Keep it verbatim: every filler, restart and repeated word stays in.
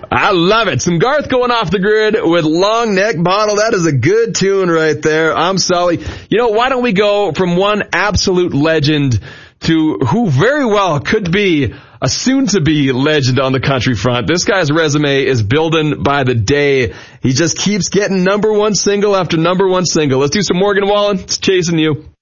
I love it. Some Garth going off the grid with Long Neck Bottle. That is a good tune right there. I'm Sully. You know, why don't we go from one absolute legend to who very well could be a soon-to-be legend on the country front. This guy's resume is building by the day. He just keeps getting number one single after number one single. Let's do some Morgan Wallen. It's Chasing You.